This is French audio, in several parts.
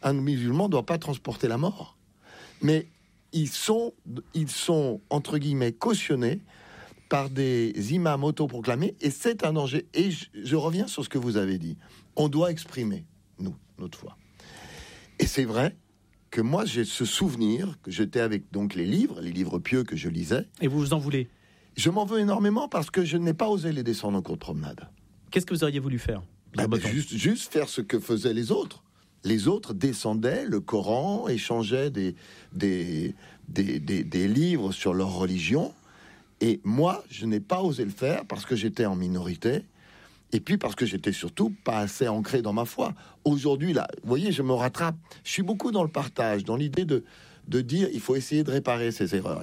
un musulman ne doit pas transporter la mort. Mais ils sont entre guillemets cautionnés par des imams autoproclamés, et c'est un danger. Et je reviens sur ce que vous avez dit. On doit exprimer, nous, notre foi. Et c'est vrai que moi, j'ai ce souvenir que j'étais avec donc les livres pieux que je lisais. Et vous en voulez? Je m'en veux énormément parce que je n'ai pas osé les descendre en cours de promenade. Qu'est-ce que vous auriez voulu faire? Juste faire ce que faisaient les autres. Les autres descendaient le Coran, échangeaient des livres sur leur religion. Et moi, je n'ai pas osé le faire parce que j'étais en minorité. Et puis parce que j'étais surtout pas assez ancré dans ma foi. Aujourd'hui, là, vous voyez, je me rattrape. Je suis beaucoup dans le partage, dans l'idée de dire il faut essayer de réparer ses erreurs.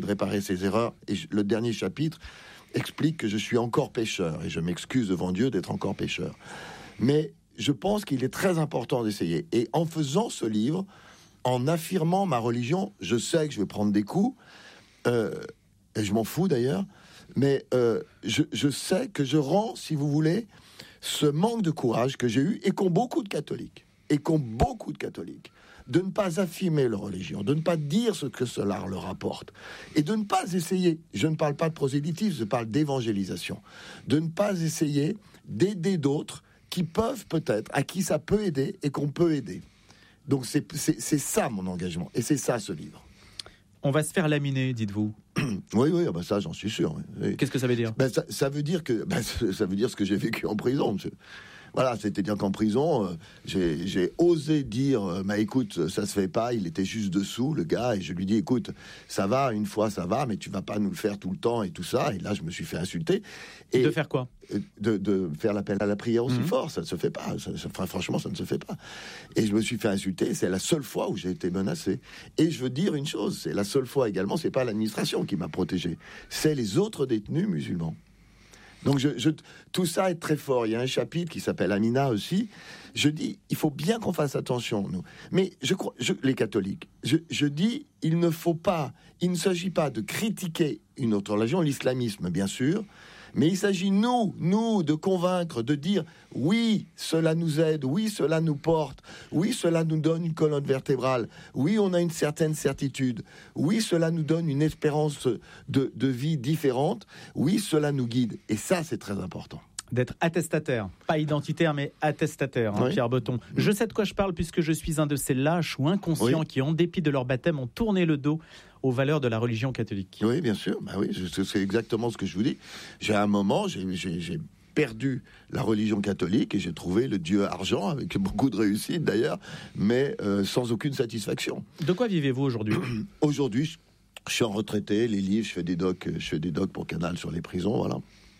Et le dernier chapitre explique que je suis encore pécheur. Et je m'excuse devant Dieu d'être encore pécheur. Mais je pense qu'il est très important d'essayer. Et en faisant ce livre, en affirmant ma religion, je sais que je vais prendre des coups. Et je m'en fous d'ailleurs, mais je sais que je rends, si vous voulez, ce manque de courage que j'ai eu et qu'ont beaucoup de catholiques, de ne pas affirmer leur religion, de ne pas dire ce que cela leur apporte, et de ne pas essayer, je ne parle pas de prosélytisme, je parle d'évangélisation, de ne pas essayer d'aider d'autres qui peuvent peut-être, à qui ça peut aider et qu'on peut aider. Donc c'est ça mon engagement, et c'est ça ce livre. On va se faire laminer, dites-vous. Oui, ça, j'en suis sûr. Oui. Qu'est-ce que ça veut dire? Ça veut dire que ça veut dire ce que j'ai vécu en prison. Voilà, c'est-à-dire qu'en prison, j'ai osé dire, écoute, ça se fait pas. Il était juste dessous, le gars, et je lui dis, écoute, ça va, une fois, ça va, mais tu vas pas nous le faire tout le temps et tout ça. Et là, je me suis fait insulter. Et de faire quoi? De faire l'appel à la prière aussi fort, ça ne se fait pas. Franchement, ça ne se fait pas. Et je me suis fait insulter. C'est la seule fois où j'ai été menacé. Et je veux dire une chose, c'est la seule fois également. C'est pas l'administration qui m'a protégé, c'est les autres détenus musulmans. Donc tout ça est très fort. Il y a un chapitre qui s'appelle Amina aussi. Je dis, il faut bien qu'on fasse attention, nous. Mais je crois, les catholiques, je dis, il ne s'agit pas de critiquer une autre religion, l'islamisme, bien sûr, mais il s'agit, nous, de convaincre, de dire, oui, cela nous aide, oui, cela nous porte, oui, cela nous donne une colonne vertébrale, oui, on a une certaine certitude, oui, cela nous donne une espérance de vie différente, oui, cela nous guide. Et ça, c'est très important. D'être attestataire, pas identitaire, mais attestataire, oui. Pierre Breton. Je sais de quoi je parle puisque je suis un de ces lâches ou inconscients qui, en dépit de leur baptême, ont tourné le dos aux valeurs de la religion catholique. Oui, bien sûr. C'est exactement ce que je vous dis. J'ai un moment, j'ai perdu la religion catholique et j'ai trouvé le Dieu argent, avec beaucoup de réussite d'ailleurs, mais sans aucune satisfaction. De quoi vivez-vous aujourd'hui? Aujourd'hui, je suis en retraité, les livres, je fais des docs pour Canal sur les prisons, voilà.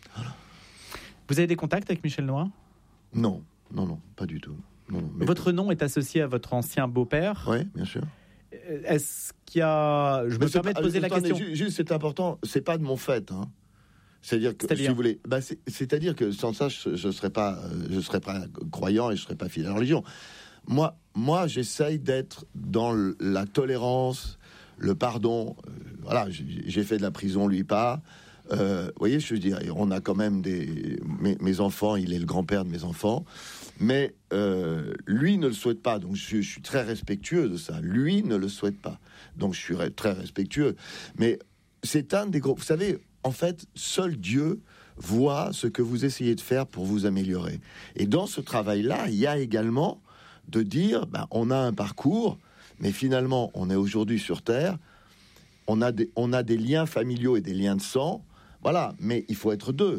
Vous avez des contacts avec Michel Noir? Non, pas du tout. Non, votre nom est associé à votre ancien beau-père? Oui, bien sûr. Est-ce qu'il y a... Je me permets de poser la question. Juste, c'est important, c'est pas de mon fait, hein. C'est-à-dire que, si vous voulez, c'est-à-dire que sans ça, je serais pas croyant et je serais pas fidèle à la religion. Moi, j'essaye d'être dans la tolérance, le pardon. Voilà, j'ai fait de la prison, lui pas. Vous voyez, je veux dire, on a quand même mes enfants, il est le grand-père de mes enfants, mais lui ne le souhaite pas, donc je suis très respectueux de ça. Lui ne le souhaite pas, donc je suis très respectueux. Mais c'est un des gros... Vous savez, en fait, seul Dieu voit ce que vous essayez de faire pour vous améliorer. Et dans ce travail-là, il y a également de dire, on a un parcours, mais finalement, on est aujourd'hui sur Terre, on a des liens familiaux et des liens de sang. Voilà, mais il faut être deux.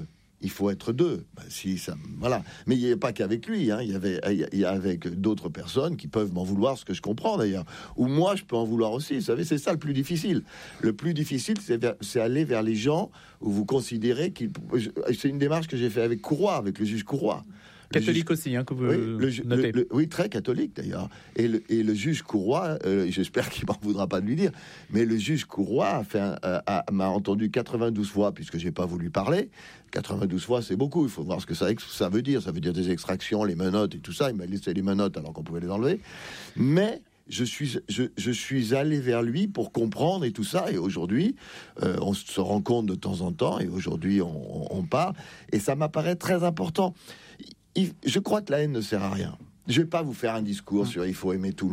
Voilà. Mais il n'y avait pas qu'avec lui, hein. Il y a avec d'autres personnes qui peuvent m'en vouloir, ce que je comprends d'ailleurs. Ou moi, je peux en vouloir aussi. Vous savez, c'est ça le plus difficile. Le plus difficile, c'est aller vers les gens où vous considérez qu'ils... C'est une démarche que j'ai fait avec Courroy, avec le juge Courroy. Catholique aussi, que vous notez. Oui, très catholique d'ailleurs. Et le juge Courroy, j'espère qu'il m'en voudra pas de lui dire, mais le juge Courroy m'a entendu 92 fois, puisque j'ai pas voulu parler. 92 fois, c'est beaucoup. Il faut voir ce que ça veut dire. Ça veut dire des extractions, les menottes et tout ça. Il m'a laissé les menottes alors qu'on pouvait les enlever. Mais je suis allé vers lui pour comprendre et tout ça. Et aujourd'hui, on se rencontre de temps en temps. Et aujourd'hui, on parle. Et ça m'apparaît très important. Je crois que la haine ne sert à rien. Je vais pas vous faire un discours sur il faut aimer tout le monde.